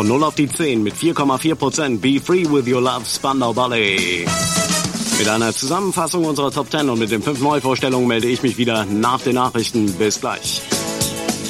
Von 0 auf die 10 mit 4,4%. Be Free With Your Love, Spandau Ballet. Mit einer Zusammenfassung unserer Top 10 und mit den 5 Neuvorstellungen melde ich mich wieder nach den Nachrichten. Bis gleich.